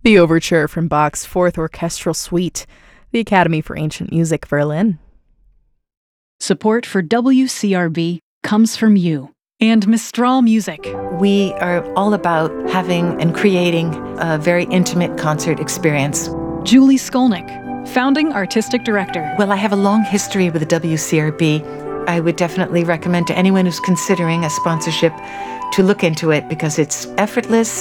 The overture from Bach's Fourth Orchestral Suite, the Academy for Ancient Music, Berlin. Support for WCRB comes from you and Mistral Music. We are all about having and creating a very intimate concert experience. Julie Skolnick, founding artistic director. Well, I have a long history with the WCRB. I would definitely recommend to anyone who's considering a sponsorship to look into it because it's effortless